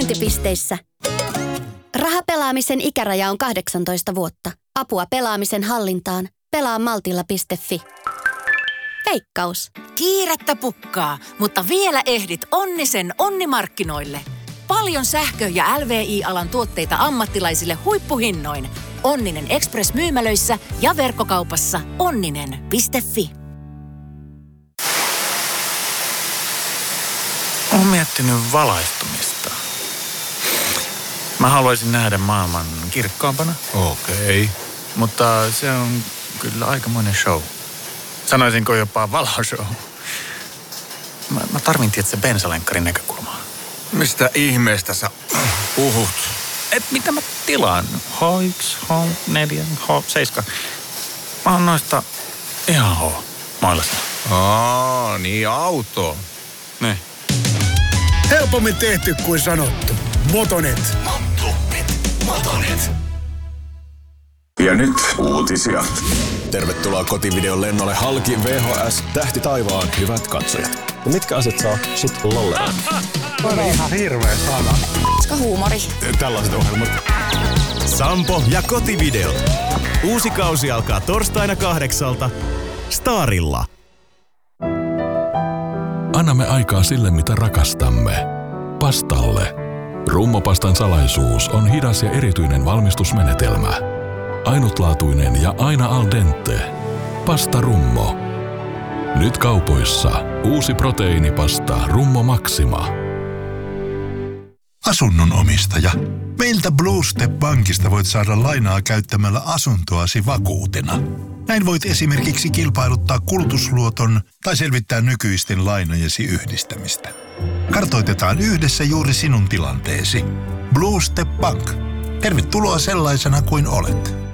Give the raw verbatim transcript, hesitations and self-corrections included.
Myyntipisteissä. Rahapelaamisen ikäraja on kahdeksantoista vuotta. Apua pelaamisen hallintaan. Pelaa maltilla piste fi. Veikkaus. Kiirettä pukkaa, mutta vielä ehdit Onnisen onnimarkkinoille. Paljon sähkö- ja L V I-alan tuotteita ammattilaisille huippuhinnoin. Onninen Express-myymälöissä ja verkkokaupassa onninen piste fi. Olen miettinyt valaistumista. Mä haluaisin nähdä maailman kirkkaampana. Okei. Okay. Mutta se on kyllä aikamoinen show. Sanoisinko jopa valoshow. Mä, mä tarvin tietysti bensalenkkarin näkökulmaa. Mistä ihmeestä sä puhut? Et mitä mä tilaan? H yksi, H neljä, H seitsemän. Mä oon noista ihan H mailasta. Aa, niin auto. Ne. Helpommin tehty kuin sanottu. Motonet. Motonet. Motonet. Ja nyt uutisia. Tervetuloa kotivideon lennolle halki V H S Tähti taivaan, hyvät katsojat. Ja mitkä asiat saa sut lollemaan? On ihan hirveä sana. Huumori. Tällaiset ohjelmat. Sampo ja kotivideot. Uusi kausi alkaa torstaina kahdeksalta Starilla. Annamme aikaa sille, mitä rakastamme. Pastalle. Rummopastan salaisuus on hidas ja erityinen valmistusmenetelmä. Ainutlaatuinen ja aina al dente. Pasta Rummo. Nyt kaupoissa uusi proteiinipasta Rummo Maxima. Asunnon omistaja. Meiltä Blue Step Bankista voit saada lainaa käyttämällä asuntoasi vakuutena. Näin voit esimerkiksi kilpailuttaa kulutusluoton tai selvittää nykyisten lainojesi yhdistämistä. Kartoitetaan yhdessä juuri sinun tilanteesi. Blue Step Bank. Tervetuloa sellaisena kuin olet.